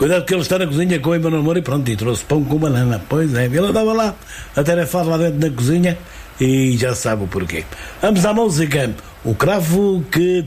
Cuidado que ele está na cozinha com o meu namoro e pronto, e trouxe pão com banana. Pois é, ele estava lá, atarefado lá dentro da cozinha e já sabe o porquê. Vamos à música. O cravo que